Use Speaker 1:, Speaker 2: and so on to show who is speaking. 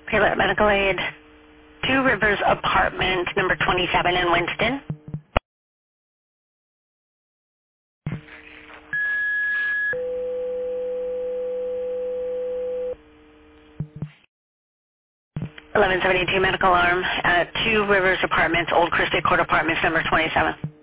Speaker 1: Pilot Medical Aid, Two Rivers Apartment, number 27 in Winston. '1172 Medical Arm, Two Rivers Apartments, Old Christie Court Apartments, number 27.